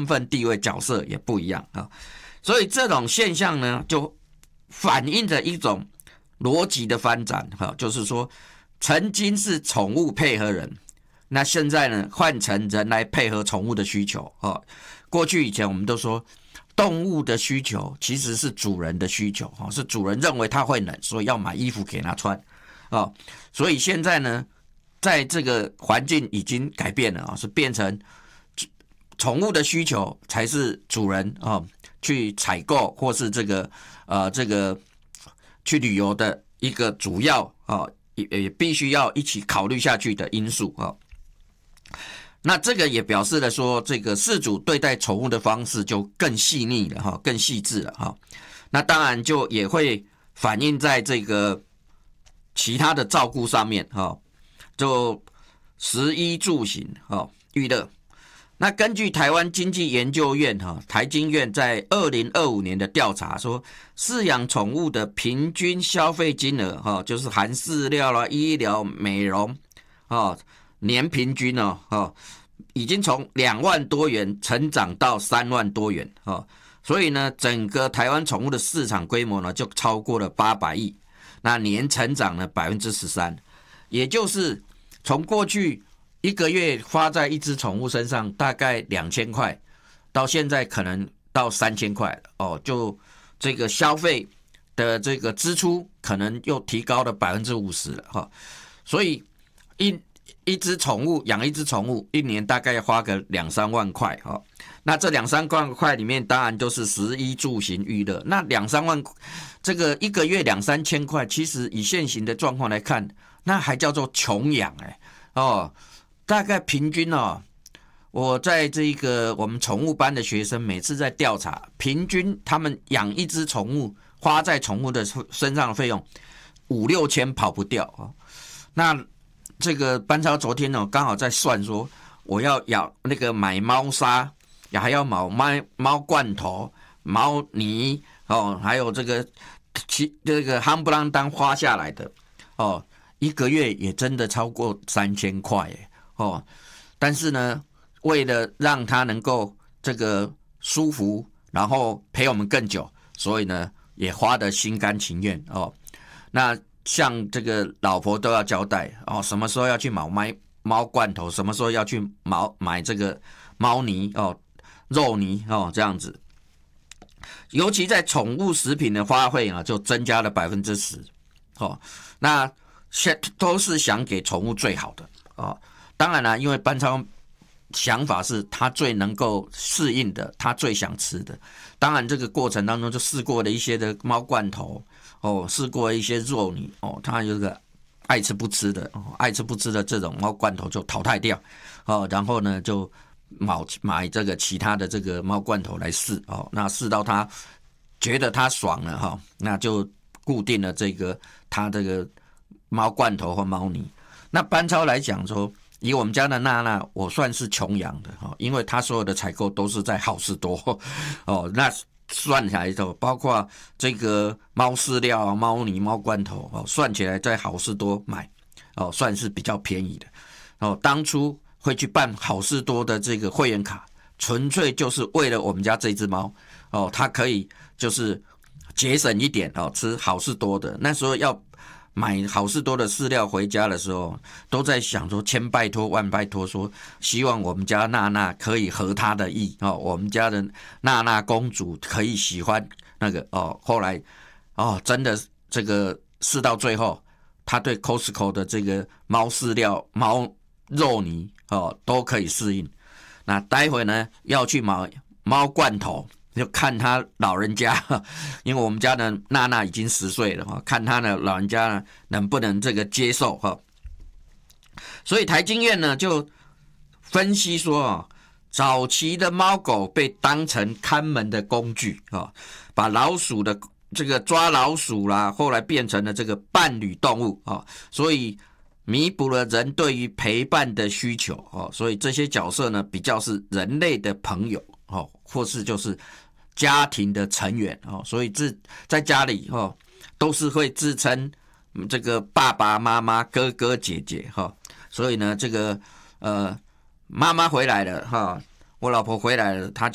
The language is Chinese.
份地位角色也不一样啊。所以这种现象呢，就反映着一种逻辑的翻转哈，就是说曾经是宠物配合人，那现在呢换成人来配合宠物的需求啊。过去以前我们都说动物的需求其实是主人的需求，是主人认为它会冷，所以要买衣服给它穿。所以现在呢，在这个环境已经改变了，是变成宠物的需求才是主人去采购或是这个去旅游的一个主要也必须要一起考虑下去的因素。那这个也表示了说，这个饲主对待宠物的方式就更细腻了更细致了那当然就也会反映在这个其他的照顾上面就食衣住行娱乐。那根据台湾经济研究院台经院在2025年的调查说，饲养宠物的平均消费金额就是含饲料啦、医疗、美容年平均已经从2万多元成长到3万多元所以呢，整个台湾宠物的市场规模呢就超过了800亿，那年成长呢13%，也就是从过去1个月花在一只宠物身上大概2000块，到现在可能到3000块就这个消费的这个支出可能又提高了50%了所以一只宠物养一只宠物1年大概要花个2-3万块那这2-3万块里面当然就是食衣住行娱乐，那2-3万这个1个月2-3千块，其实以现行的状况来看，那还叫做穷养大概平均我在这个我们宠物班的学生每次在调查，平均他们养一只宠物花在宠物的身上的费用5-6千跑不掉那这个班超昨天刚好在算说，我要那个买猫砂，还要买猫罐头、猫泥还有这个夯不啷当花下来的1个月也真的超过3000块但是呢，为了让它能够这个舒服，然后陪我们更久，所以呢也花得心甘情愿那像这个老婆都要交代什么时候要去买猫罐头，什么时候要去买这个猫泥肉泥这样子。尤其在宠物食品的花费就增加了10%那都是想给宠物最好的当然啦，因为班超想法是他最能够适应的，他最想吃的。当然这个过程当中就试过了一些的猫罐头试过一些肉泥他有个爱吃不吃的爱吃不吃的这种猫罐头就淘汰掉然后呢就买这个其他的这个猫罐头来试那试到他觉得他爽了那就固定了他这个猫罐头或猫泥。那班超来讲说，以我们家的娜娜，我算是穷养的因为他所有的采购都是在好事多那算起来包括这个猫饲料、猫泥、猫罐头算起来在好事多买算是比较便宜的当初会去办好事多的这个会员卡，纯粹就是为了我们家这只猫它可以就是节省一点吃好事多的。那时候要买好事多的饲料回家的时候，都在想说千拜托万拜托，说希望我们家娜娜可以合她的意我们家的娜娜公主可以喜欢那个后来真的这个试到最后，她对 Costco 的这个猫饲料、猫肉泥都可以适应。那待会呢要去买猫罐头，就看他老人家，因为我们家的娜娜已经10岁了看他的老人家能不能这个接受所以台经院呢就分析说早期的猫狗被当成看门的工具把老鼠的这个抓老鼠啦，后来变成了这个伴侣动物所以弥补了人对于陪伴的需求所以这些角色呢比较是人类的朋友或是就是家庭的成员所以在家里都是会自称这个爸爸妈妈、哥哥姐姐所以呢这个妈妈回来了我老婆回来了，她